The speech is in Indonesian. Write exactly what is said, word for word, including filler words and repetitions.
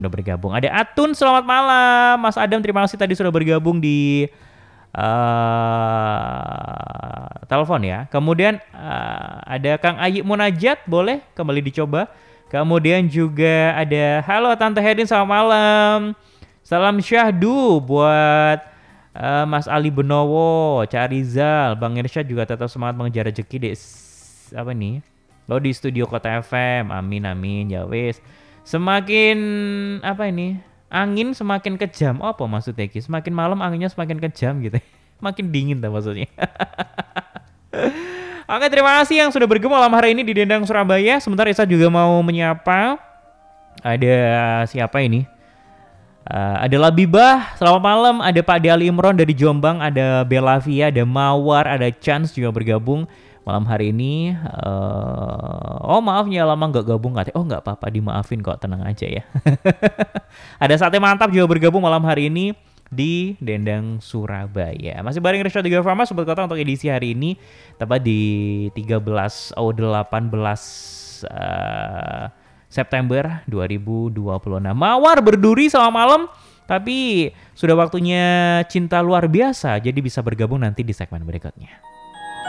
Udah bergabung. Ada Atun, selamat malam. Mas Adam, terima kasih tadi sudah bergabung di uh, telepon ya. Kemudian uh, ada Kang Ayi Munajat, boleh kembali dicoba. Kemudian juga ada halo Tante Hedin, selamat malam. Salam syahdu buat uh, Mas Ali Benowo, Cak Rizal, Bang Irsyad juga tetap semangat mengejar rezeki deh. Apa nih? Lo di studio Kota F M. Amin amin ya wis. Semakin apa ini? Angin semakin kejam. Oh, apa maksudnya Ki? Semakin malam anginnya semakin kejam gitu. Makin dingin dah maksudnya. Oke, terima kasih yang sudah bergabung malam hari ini di Dendang Surabaya. Sebentar Isa juga mau menyapa. Ada siapa ini? Uh, ada Labibah, selamat malam. Ada Pak Dali Imron dari Jombang. Ada Belavia, ada Mawar, ada Chance juga bergabung malam hari ini. Uh, oh maaf ya lama nggak gabung katanya. Oh nggak apa-apa, dimaafin kok, tenang aja ya. Ada Sate Mantap juga bergabung malam hari ini di Dendang Surabaya. Masih bareng Rishad Tiga Farma Sobat Kota untuk edisi hari ini, tepat di tiga belas oh delapan belas uh, September dua ribu dua puluh enam. Mawar berduri selamat malam. Tapi sudah waktunya cinta luar biasa, jadi bisa bergabung nanti di segmen berikutnya.